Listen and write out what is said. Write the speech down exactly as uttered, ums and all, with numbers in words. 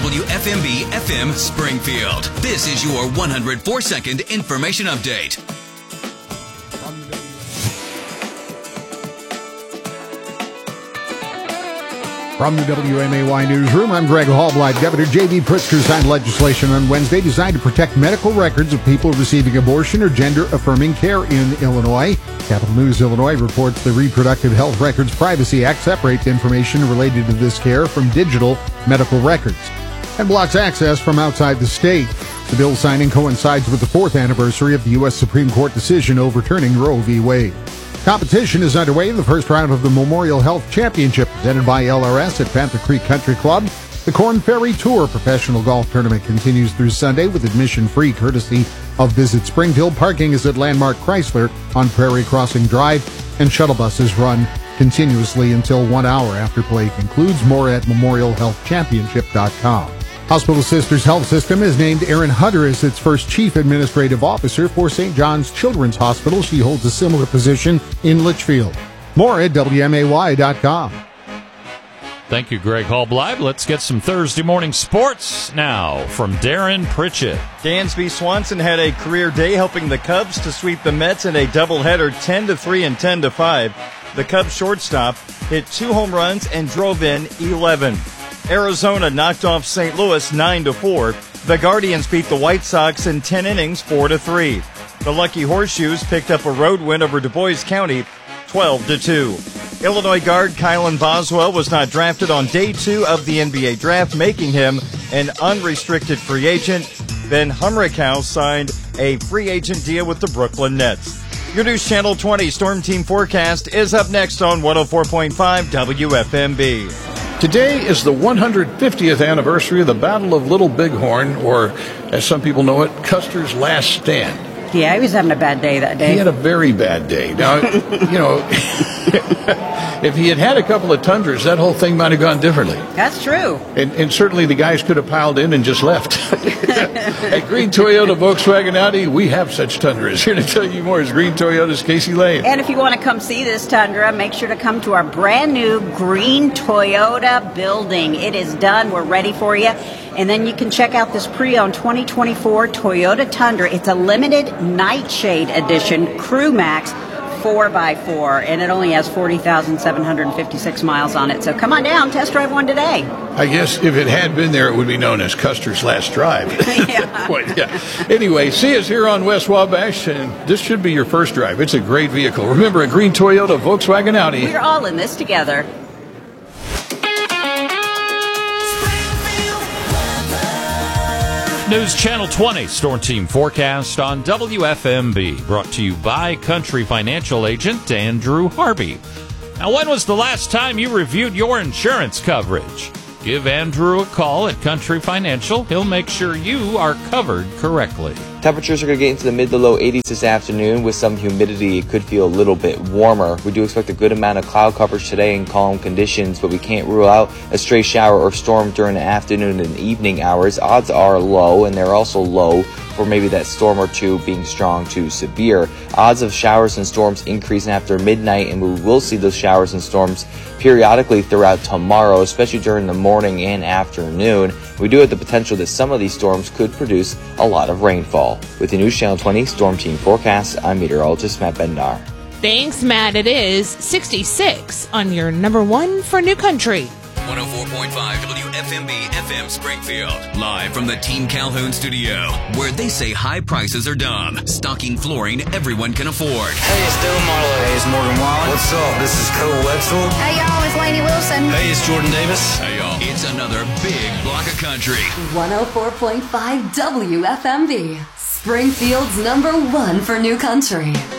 W F M B F M Springfield. This is your one hundred four second information update. From the W M A Y Newsroom, I'm Greg Hallblight. Governor J B. Pritzker signed legislation on Wednesday designed to protect medical records of people receiving abortion or gender-affirming care in Illinois. Capital News Illinois reports the Reproductive Health Records Privacy Act separates information related to this care from digital medical records and blocks access from outside the state. The bill signing coincides with the fourth anniversary of the U S Supreme Court decision overturning Roe v. Wade. Competition is underway in the first round of the Memorial Health Championship presented by L R S at Panther Creek Country Club. The Corn Ferry Tour professional golf tournament continues through Sunday with admission free courtesy of Visit Springfield. Parking is at Landmark Chrysler on Prairie Crossing Drive, and shuttle buses run continuously until one hour after play concludes. More at memorial health championship dot com. Hospital Sisters Health System has named Erin Hunter as its first Chief Administrative Officer for Saint John's Children's Hospital. She holds a similar position in Litchfield. More at W M A Y dot com. Thank you, Greg Hallblight. Let's get some Thursday morning sports now from Darren Pritchett. Dansby Swanson had a career day helping the Cubs to sweep the Mets in a doubleheader ten to three and ten to five. The Cubs shortstop hit two home runs and drove in eleven. Arizona knocked off Saint Louis nine to four. The Guardians beat the White Sox in ten innings four to three. The Lucky Horseshoes picked up a road win over Du Bois County twelve to two. Illinois guard Kylan Boswell was not drafted on day two of the N B A draft, making him an unrestricted free agent. Ben Humrickhouse signed a free agent deal with the Brooklyn Nets. Your News Channel twenty Storm Team Forecast is up next on one oh four point five W F M B. Today is the one hundred fiftieth anniversary of the Battle of Little Bighorn, or as some people know it, Custer's Last Stand. Yeah, he was having a bad day that day. He had a very bad day. Now, you know, if he had had a couple of Tundras, that whole thing might have gone differently. That's true. And, and certainly the guys could have piled in and just left. At Green Toyota, Volkswagen, Audi, we have such Tundras. Here to tell you more is Green Toyota's Casey Lane. And if you want to come see this Tundra, make sure to come to our brand new Green Toyota building. It is done. We're ready for you. And then you can check out this pre-owned twenty twenty-four Toyota Tundra. It's a limited Nightshade Edition Crew Max four by four, and it only has forty thousand seven hundred fifty-six miles on it. So come on down, test drive one today. I guess if it had been there, it would be known as Custer's Last Drive. Yeah. Well, yeah. Anyway, see us here on West Wabash, and this should be your first drive. It's a great vehicle. Remember, a Green Toyota, Volkswagen, Audi. We're all in this together. News Channel twenty Storm Team Forecast on W F M B, brought to you by Country Financial Agent Andrew Harvey. Now, when was the last time you reviewed your insurance coverage? Give Andrew a call at Country Financial. He'll make sure you are covered correctly. Temperatures are going to get into the mid to low eighties this afternoon. With some humidity, it could feel a little bit warmer. We do expect a good amount of cloud coverage today and calm conditions, but we can't rule out a stray shower or storm during the afternoon and evening hours. Odds are low, and they're also low for maybe that storm or two being strong to severe. Odds of showers and storms increasing after midnight, and we will see those showers and storms periodically throughout tomorrow, especially during the morning and afternoon. We do have the potential that some of these storms could produce a lot of rainfall. With the News Channel twenty Storm Team Forecast, I'm meteorologist Matt Bendar. Thanks, Matt. It is sixty-six on your number one for New Country. one oh four point five W F M B F M Springfield. Live from the Team Calhoun studio, where they say high prices are dumb. Stocking flooring everyone can afford. Hey, it's Dylan Marlowe. Hey, it's Morgan Wallen. What's up? This is Cole Wetzel. Hey, y'all, it's Lainey Wilson. Hey, it's Jordan Davis. Hey, y'all. It's another big block of country. one oh four point five W F M B. Springfield's number one for New Country.